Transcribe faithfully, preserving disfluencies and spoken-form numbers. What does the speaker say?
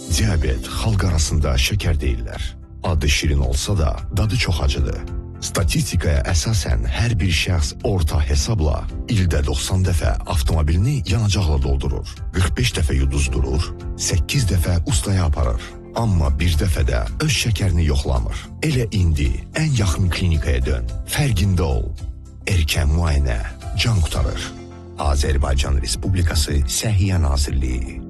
Diabet xalq arasında şəkər deyirlər. Adı şirin olsa da dadı çox acıdır. Statistikaya əsasən hər bir şəxs orta hesabla ildə doxsan dəfə avtomobilini yanacaqla doldurur. qırx beş dəfə yuduzdurur, səkkiz dəfə ustaya aparır. Amma bir dəfədə öz şəkərini yoxlamır. Elə indi ən yaxın klinikaya dön. Fərqində ol. Erkən müayinə can qurtarır. Azərbaycan Respublikası Səhiyyə Nazirliyi.